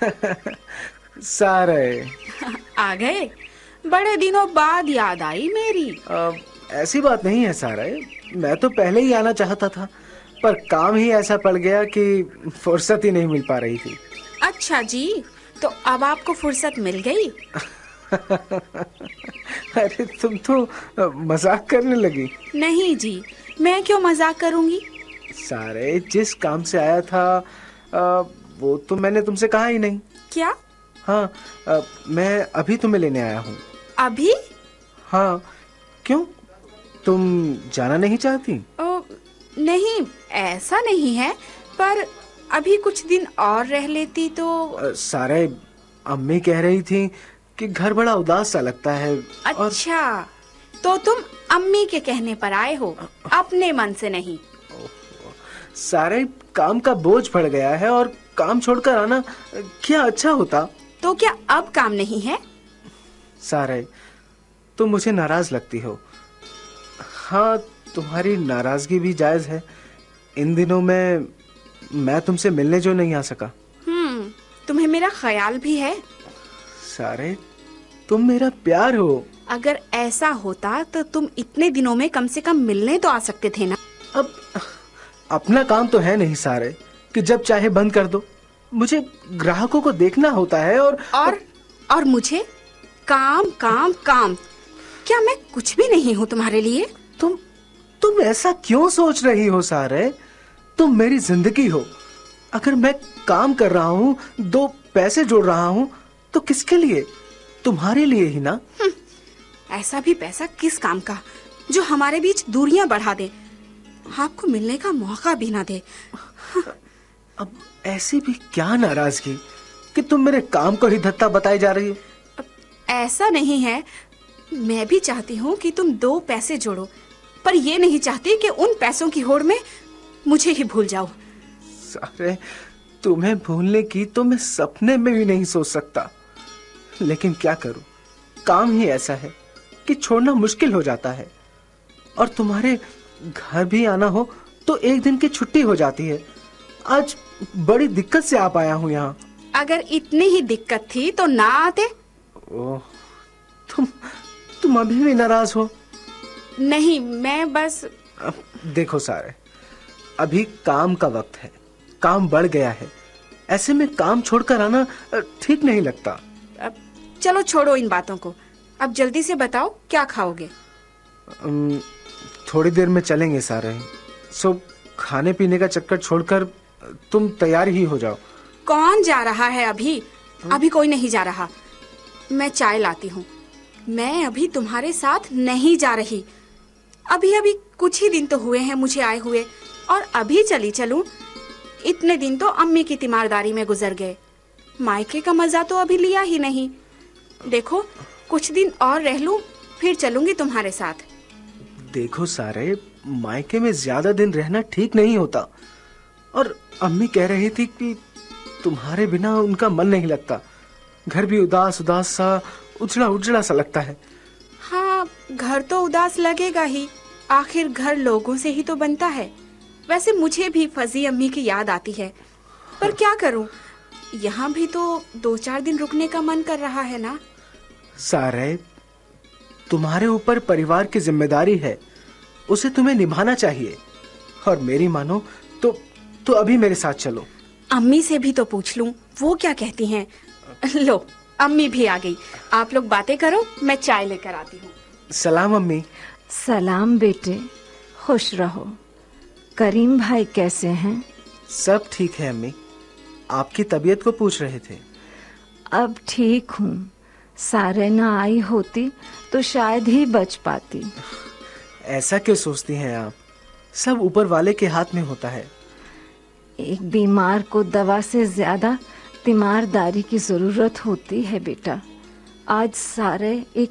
सारे आ गए? बड़े दिनों बाद याद आई मेरी। ऐसी बात नहीं है सारे, मैं तो पहले ही आना चाहता था, पर काम ही ऐसा पड़ गया कि फुर्सत ही नहीं मिल पा रही थी। अच्छा जी, तो अब आपको फुर्सत मिल गई? अरे तुम तो मजाक करने लगी। नहीं जी, मैं क्यों मजाक करूंगी। सारे जिस काम से आया था वो तो मैंने तुमसे कहा ही नहीं। क्या? हाँ, मैं अभी तुम्हें लेने आया हूँ। अभी? हाँ, क्यों, तुम जाना नहीं चाहती? नहीं, ऐसा नहीं है, पर अभी कुछ दिन और रह लेती तो। सारे अम्मी कह रही थी कि घर बड़ा उदास सा लगता है। अच्छा, तो तुम अम्मी के कहने पर आए हो, अपने मन से नहीं। सारे काम का बोझ पड़ गया है और काम छोड़कर आना क्या अच्छा होता। तो क्या अब काम नहीं है? सारे तुम मुझे नाराज लगती हो। हाँ, तुम्हारी नाराजगी भी जायज है। इन दिनों में मैं तुमसे मिलने जो नहीं आ सका। तुम्हें मेरा ख्याल भी है। सारे तुम मेरा प्यार हो। अगर ऐसा होता तो तुम इतने दिनों में कम से कम मिलने तो आ सकते थे ना। अब अपना काम तो है नहीं सारे कि जब चाहे बंद कर दो। मुझे ग्राहकों को देखना होता है और मुझे काम काम काम। क्या मैं कुछ भी नहीं हूँ तुम्हारे लिए? तुम ऐसा क्यों सोच रही हो सारे? तुम मेरी जिंदगी हो। अगर मैं काम कर रहा हूँ, दो पैसे जोड़ रहा हूँ, तो किसके लिए? तुम्हारे लिए ही ना। ऐसा भी पैसा किस काम का जो हमारे बीच दूरियां बढ़ा दे, आपको मिलने का मौका भी ना दे। अब ऐसी भी क्या नाराजगी कि तुम मेरे काम को ही धत्ता बताई जा रही हो? ऐसा नहीं है, मैं भी चाहती हूँ कि तुम दो पैसे जोड़ो, पर ये नहीं चाहती कि उन पैसों की होड़ में मुझे ही भूल जाओ। सारे तुम्हें भूलने की तो मैं सपने में भी नहीं सोच सकता, लेकिन क्या करूं, काम ही ऐसा है कि छोड़ना मुश्किल हो जाता है। और तुम्हारे घर भी आना हो तो एक दिन की छुट्टी हो जाती है। आज बड़ी दिक्कत से आ पाया हूँ यहाँ। अगर इतनी ही दिक्कत थी तो ना आते। ओह, तुम अभी भी नाराज हो? नहीं, मैं बस। देखो सारे, अभी काम का वक्त है, काम बढ़ गया है। ऐसे में काम छोड़कर आना ठीक नहीं लगता। चलो छोड़ो इन बातों को, अब जल्दी से बताओ क्या खाओगे? थोड़ी देर में चलेंगे सारे। सो खाने पीने का चक्कर छोड़कर तुम तैयार ही हो जाओ। कौन जा रहा है अभी? अभी कोई नहीं जा रहा। मैं चाय लाती हूँ। मैं अभी तुम्हारे साथ नहीं जा रही। अभी अभी कुछ ही दिन तो हुए हैं मुझे आए हुए, और अभी चली चलूं? इतने दिन तो अम्मी की तीमारदारी में गुजर गए। मायके का मजा तो अभी लिया ही नहीं। देखो, कुछ दिन और रह लूं, फिर चलूंगी तुम्हारे साथ। देखो सारे, मायके में ज्यादा दिन रहना ठीक नहीं होता, और अम्मी कह रही थी कि तुम्हारे बिना उनका मन नहीं लगता। घर भी उदास उदास सा, उजड़ा उजड़ा सा लगता है। हाँ, घर तो उदास लगेगा ही, आखिर घर लोगों से ही तो बनता है। वैसे मुझे भी फजी अम्मी की याद आती है, पर क्या करूं, यहाँ भी तो 2-4 दिन रुकने का मन कर रहा है ना। सारे, तुम्हारे ऊपर परिवार की जिम्मेदारी है, उसे तुम्हें निभाना चाहिए। और मेरी मानो तो अभी मेरे साथ चलो। अम्मी से भी तो पूछ लूं, वो क्या कहती हैं। लो, अम्मी भी आ गई। आप लोग बातें करो, मैं चाय लेकर आती हूँ। सलाम अम्मी। सलाम बेटे, खुश रहो। करीम भाई कैसे हैं? सब ठीक है अम्मी, आपकी तबीयत को पूछ रहे थे। अब ठीक हूँ। सारे ना आई होती तो शायद ही बच पाती। ऐसा क्यों सोचती हैं आप? सब ऊपर वाले के हाथ में होता है। एक बीमार को दवा से ज्यादा तीमारदारी की जरूरत होती है बेटा। आज सारे एक